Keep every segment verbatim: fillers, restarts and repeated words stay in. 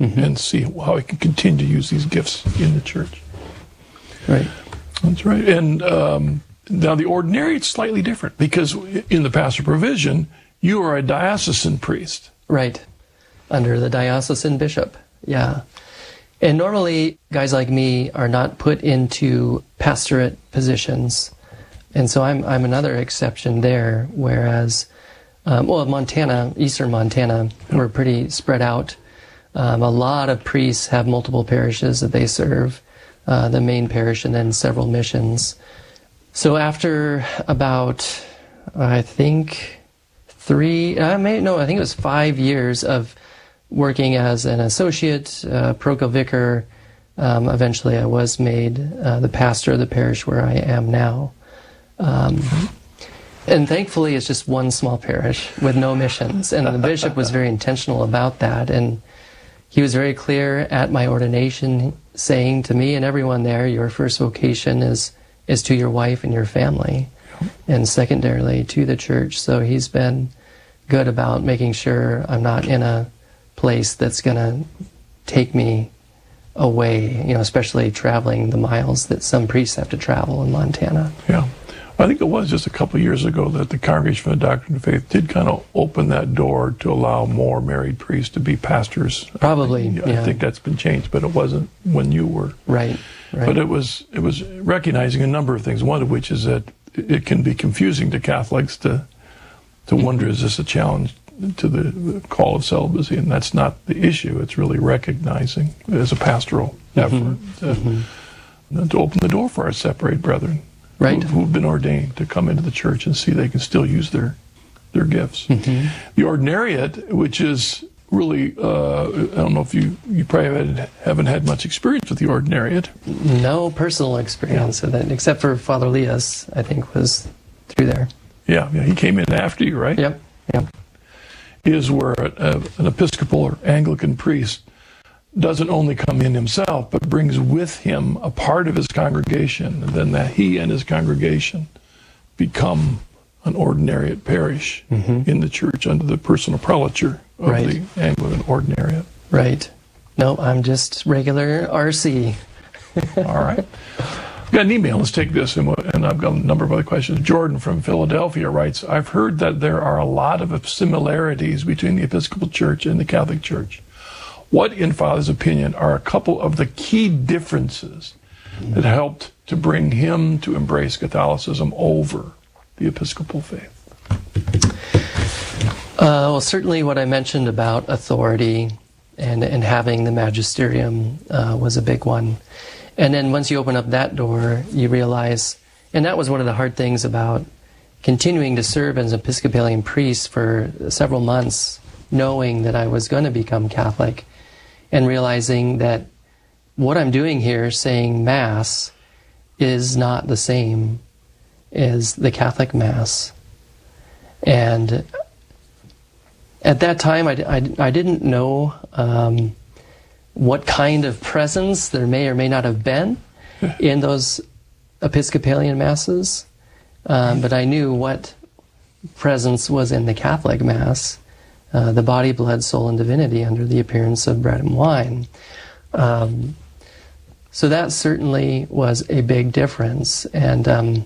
mm-hmm. and see how he can continue to use these gifts in the church. Right. That's right. And um, now the ordinariate's slightly different, because in the pastoral provision, you are a diocesan priest. Right. Under the diocesan bishop. Yeah. And normally, guys like me are not put into pastorate positions. And so I'm I'm another exception there, whereas, um, well, Montana, eastern Montana, we're pretty spread out. Um, a lot of priests have multiple parishes that they serve, uh, the main parish and then several missions. So after about, I think, three, I may, no, I think it was five years of working as an associate, uh, parochial vicar, um, eventually I was made uh, the pastor of the parish where I am now. Um, and thankfully it's just one small parish with no missions, and the bishop was very intentional about that, and he was very clear at my ordination saying to me and everyone there, your first vocation is, is to your wife and your family, and secondarily to the church. So he's been good about making sure I'm not in a place that's going to take me away, you know, especially traveling the miles that some priests have to travel in Montana. Yeah. I think it was just a couple of years ago that the Congregation for the Doctrine of Faith did kind of open that door to allow more married priests to be pastors. Probably, I think, yeah. I think that's been changed, but it wasn't when you were. Right, right. But it was, it was recognizing a number of things, one of which is that it can be confusing to Catholics to, to wonder, is this a challenge to the call of celibacy? And that's not the issue. It's really recognizing it as a pastoral effort mm-hmm. to, mm-hmm. to open the door for our separated brethren, right, who, who've been ordained to come into the church and see they can still use their their gifts. Mm-hmm. The ordinariate, which is really, uh, I don't know if you, you probably haven't, haven't had much experience with the ordinariate. No personal experience with it, except for Father Leas, I think, was through there. Yeah, yeah, he came in after you, right? Yep, yep. Is where a, an Episcopal or Anglican priest doesn't only come in himself, but brings with him a part of his congregation, and then that he and his congregation become an ordinariate parish mm-hmm. in the church under the personal prelature of right. the Anglican ordinariate. Right. No, I'm just regular R C. All right. Got an email. Let's take this, and, and I've got a number of other questions. Jordan from Philadelphia writes, I've heard that there are a lot of similarities between the Episcopal Church and the Catholic Church. What, in Father's opinion, are a couple of the key differences that helped to bring him to embrace Catholicism over the Episcopal faith? Uh, well, certainly what I mentioned about authority and, and having the magisterium uh, was a big one. And then once you open up that door, you realize, and that was one of the hard things about continuing to serve as an Episcopalian priest for several months, knowing that I was going to become Catholic, and realizing that what I'm doing here, saying Mass, is not the same as the Catholic Mass. And at that time, I, I, I didn't know um, what kind of presence there may or may not have been in those Episcopalian Masses, um, but I knew what presence was in the Catholic Mass, uh, the body, blood, soul, and divinity under the appearance of bread and wine. Um, so that certainly was a big difference, and um,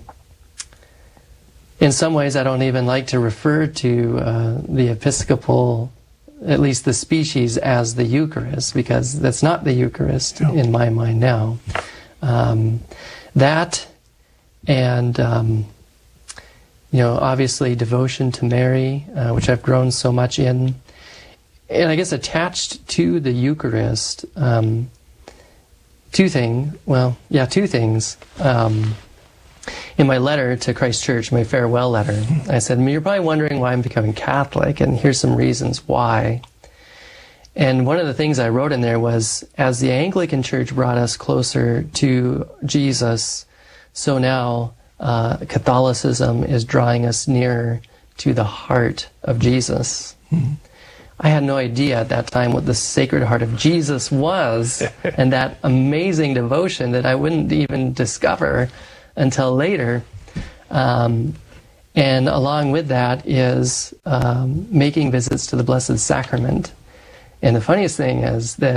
in some ways I don't even like to refer to uh, the Episcopal, at least the species, as the Eucharist, because that's not the Eucharist no. in my mind now. Um, that and um, you know, obviously devotion to Mary, uh, which I've grown so much in, and I guess attached to the Eucharist, um, two things, well, yeah, two things. Um, in my letter to Christ Church, my farewell letter, I said, you're probably wondering why I'm becoming Catholic, and here's some reasons why. And one of the things I wrote in there was, as the Anglican Church brought us closer to Jesus, so now uh, Catholicism is drawing us nearer to the heart of Jesus. Mm-hmm. I had no idea at that time what the Sacred Heart of Jesus was, and that amazing devotion that I wouldn't even discover until later. Um, and along with that is um, making visits to the Blessed Sacrament. And the funniest thing is that